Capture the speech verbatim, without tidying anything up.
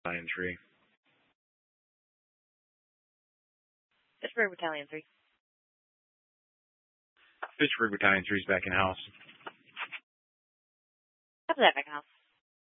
Battalion three. Pittsburgh Battalion three. Pittsburgh Battalion three is back in house. Copy that, back in house.